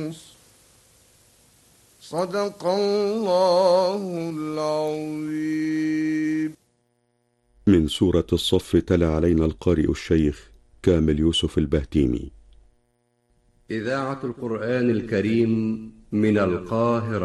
صدق الله العظيم. من سورة الصف تلا علينا القارئ الشيخ كامل يوسف البهتيمي. إذاعة القرآن الكريم من القاهرة.